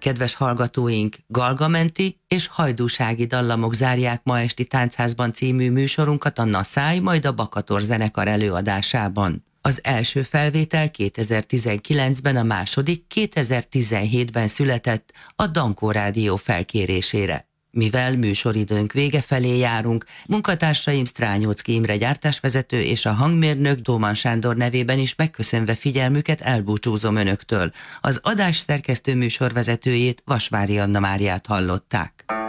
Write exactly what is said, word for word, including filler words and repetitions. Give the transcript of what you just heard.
Kedves hallgatóink, Galgamenti és Hajdúsági dallamok zárják ma esti Táncházban című műsorunkat a Naszály, majd a Bakator zenekar előadásában. Az első felvétel kétezer-tizenkilencben, a második kétezer-tizenhétben született a Dankó Rádió felkérésére. Mivel műsoridőnk vége felé járunk, munkatársaim Strányóczky Imre gyártásvezető és a hangmérnök Dóman Sándor nevében is megköszönve figyelmüket elbúcsúzom önöktől. Az adás szerkesztő műsorvezetőjét, Vasvári Anna Máriát hallották.